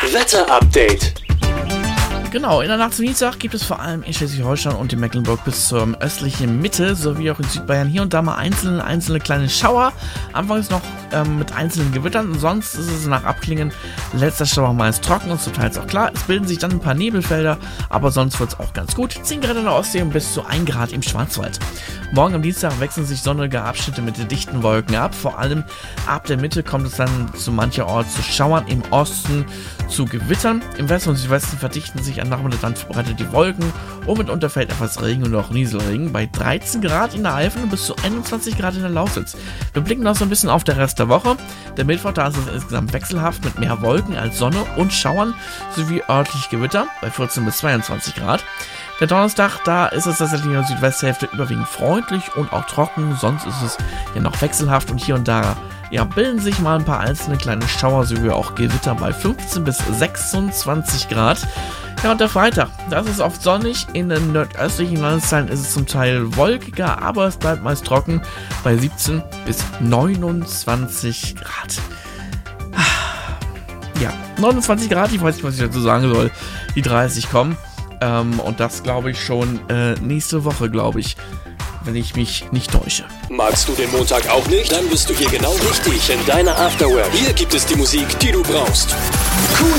Wetter-Update. Genau, in der Nacht zum Dienstag gibt es vor allem in Schleswig-Holstein und in Mecklenburg bis zur östlichen Mitte sowie auch in Südbayern hier und da mal einzelne kleine Schauer. Anfangs noch mit einzelnen Gewittern, sonst ist es nach Abklingen letzter Schauer meist trocken und zum Teil auch klar. Es bilden sich dann ein paar Nebelfelder, aber sonst wird es auch ganz gut. 10 Grad in der Ostsee und bis zu 1 Grad im Schwarzwald. Morgen am Dienstag wechseln sich sonnige Abschnitte mit den dichten Wolken ab. Vor allem ab der Mitte kommt es dann zu mancherorts zu Schauern, im Osten zu Gewittern. Im Westen und Südwesten verdichten sich am Nachmittag dann verbreitet die Wolken und mitunter fällt etwas Regen und auch Nieselregen bei 13 Grad in der Eifel und bis zu 21 Grad in der Lausitz. Wir blicken noch so ein bisschen auf den Rest der Woche. Der Mittwoch, da ist es insgesamt wechselhaft mit mehr Wolken als Sonne und Schauern sowie örtlich Gewitter bei 14 bis 22 Grad. Der Donnerstag, da ist es tatsächlich in der Südwesthälfte überwiegend freundlich und auch trocken, sonst ist es ja noch wechselhaft und hier und da bilden sich mal ein paar einzelne kleine Schauer sowie auch Gewitter bei 15 bis 26 Grad. Ja, und der Freitag, das ist oft sonnig, in den nordöstlichen Landesteilen ist es zum Teil wolkiger, aber es bleibt meist trocken bei 17 bis 29 Grad. Ja, 29 Grad, ich weiß nicht, was ich dazu sagen soll, die 30 kommen. Und das glaube ich schon nächste Woche, glaube ich, wenn ich mich nicht täusche. Magst du den Montag auch nicht? Dann bist du hier genau richtig in deiner Afterwork. Hier gibt es die Musik, die du brauchst. Cool.